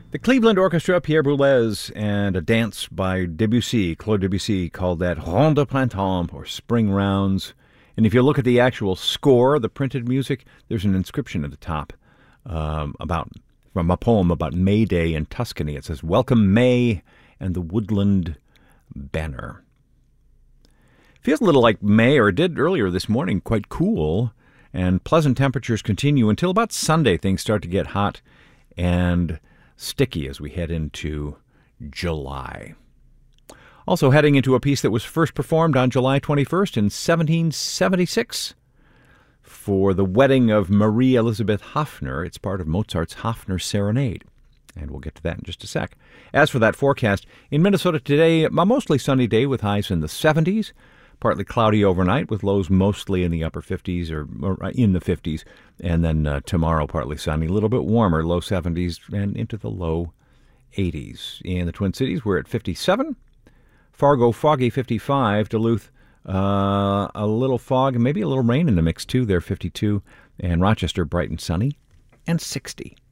The Cleveland Orchestra, Pierre Boulez, and a dance by Debussy, Claude Debussy, called that Ronde de Printemps, or Spring Rounds. And if you look at the actual score, the printed music, there's an inscription at the top from a poem about May Day in Tuscany. It says, "Welcome May and the woodland banner." Feels a little like May, or it did earlier this morning, quite cool, and pleasant temperatures continue until about Sunday. Things start to get hot and sticky as we head into July. Also heading into a piece that was first performed on July 21st in 1776 for the wedding of Marie Elizabeth Hofner. It's part of Mozart's Hofner Serenade, and we'll get to that in just a sec. As for that forecast, in Minnesota today, a mostly sunny day with highs in the 70s, partly cloudy overnight with lows mostly in the upper 50s or in the 50s. And then tomorrow, partly sunny, a little bit warmer, low 70s and into the low 80s. In the Twin Cities, we're at 57. Fargo, foggy, 55. Duluth, a little fog, maybe a little rain in the mix, too. They're 52. And Rochester, bright and sunny, and 60.